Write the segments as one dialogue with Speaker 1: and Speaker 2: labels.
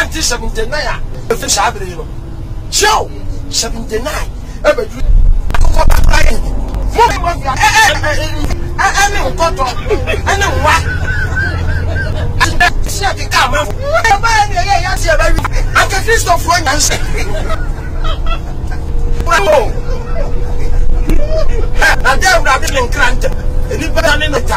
Speaker 1: 1979 a fish abre you know show 79 ebe du ko ba kai mo nkoto ene nwa si ati ka ma e ba ni ya si e ba wi aka Christopher Nyanse bravo na dia ura bi nkrante eni ba ni no ta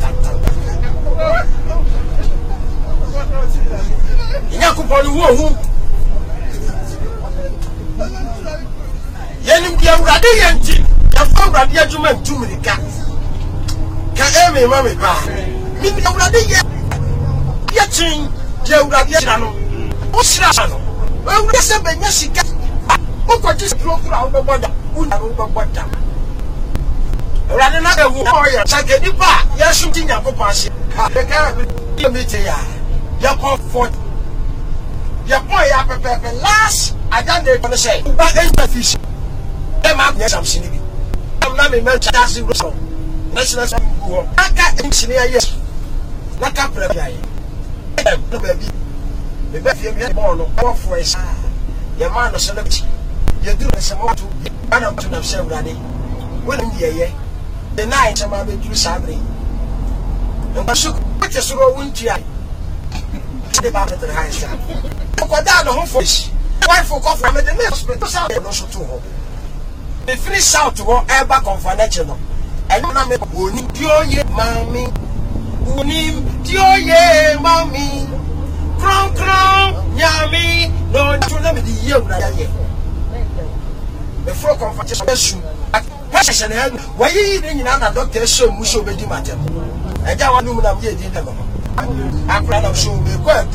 Speaker 1: Yakupoli wo yenim dia urade yenti ya fa urade adwuma ntumrika ka eme ma me ba mi dia urade ye tin dia urade yira no o sira no urade se benya sika o ko ti program o boda una o boda urade na ga wu o ya sake dipa ya sunti Yakupon ase ka be mi te ya comfort ya boy ya pepe last I don't know what say but enter fish dem am yes am sinibi am na me chance go national go aka engineer yes na ka prepare ya no baby me be fie me born no what for is ya man no celebrity ya do some what to ana to na say urade when ye the night am be do sabre and so what is ro wuntia the back of the house ko da no ho fish wife for coffee me the hospital sound no so to ho the finish out to e back on financial no and na me oni dioye mami oni dioye mami kron nyami no to na me the year na ye the for confrontation issue passion e why yi ni na doctor show mu show be di matter e ja wanu mu na me di na no akra na show be ko